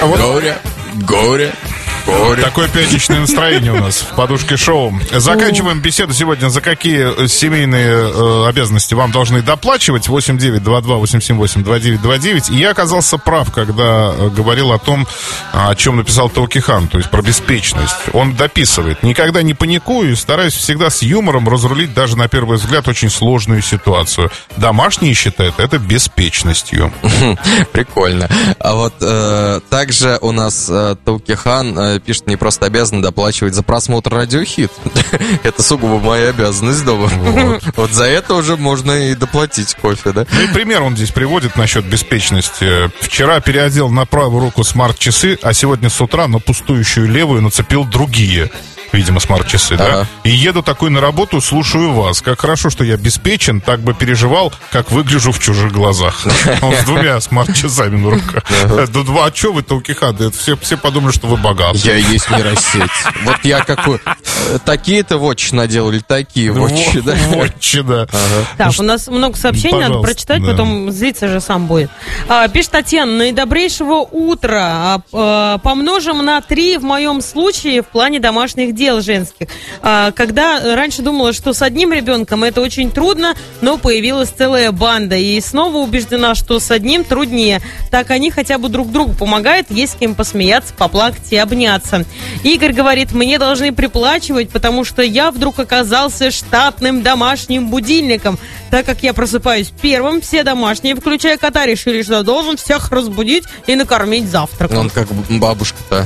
Горе. Такое пятничное настроение у нас в «Подушке шоу». Заканчиваем беседу сегодня. За какие семейные обязанности вам должны доплачивать? 8922-878-2929. И я оказался прав, когда говорил о том, о чем написал Таукихан, то есть про беспечность. Он дописывает: никогда не паникую и стараюсь всегда с юмором разрулить даже на первый взгляд очень сложную ситуацию. Домашние считают это беспечностью. Прикольно. А вот также у нас Таукихан пишет: не просто обязан доплачивать за просмотр радиохит. Это сугубо моя обязанность дома. Вот за это уже можно и доплатить кофе, да? Ну и пример он здесь приводит насчет беспечности. Вчера переодел на правую руку смарт-часы, а сегодня с утра на пустующую левую нацепил другие. Видимо, смарт-часы, да? И еду такой на работу, слушаю вас. Как хорошо, что я беспечен, так бы переживал, как выгляжу в чужих глазах. Он с двумя смарт-часами на руках. А что вы, Таукихан? Все подумали, что вы богаты. Я и есть нейросеть. Вот я какой... Такие-то вотчи наделали, такие вотчи, да? Вотчи, да. Так, у нас много сообщений, надо прочитать, потом злиться же сам будет. Пишет Татьяна: наидобрейшего утра. Помножим на 3 в моем случае в плане домашних дел женских. Когда раньше думала, что с одним ребенком это очень трудно, но появилась целая банда. И снова убеждена, что с одним труднее. Так они хотя бы друг другу помогают, есть с кем посмеяться, поплакать и обняться. Игорь говорит: мне должны приплачивать, потому что я вдруг оказался штатным домашним будильником. Так как я просыпаюсь первым, все домашние, включая кота, решили, что должен всех разбудить и накормить завтраком. Он как бабушка-то.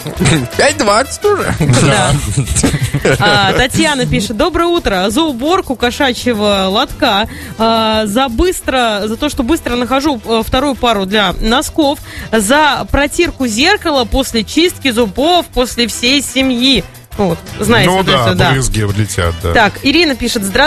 5:20 уже. Да. Татьяна пишет: доброе утро. За уборку кошачьего лотка, за то, что быстро нахожу вторую пару для носков, за протирку зеркала после чистки зубов после всей семьи. Вот, знаете, ну да, брызги влетят, да. Так, Ирина пишет: